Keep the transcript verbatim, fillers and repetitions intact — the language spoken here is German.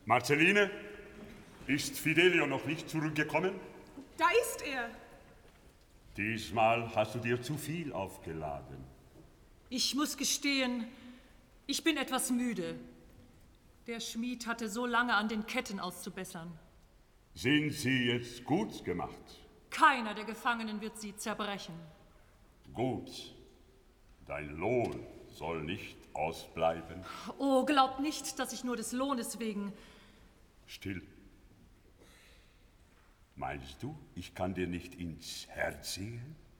Marceline, ist Fidelio noch nicht zurückgekommen? Da ist er. Diesmal hast du dir zu viel aufgeladen. Ich muss gestehen, ich bin etwas müde. Der Schmied hatte so lange an den Ketten auszubessern. Sind sie jetzt gut gemacht? Keiner der Gefangenen wird sie zerbrechen. Gut. Dein Lohn soll nicht ausbleiben. Oh, glaub nicht, dass ich nur des Lohnes wegen... Still. Meinst du, ich kann dir nicht ins Herz sehen?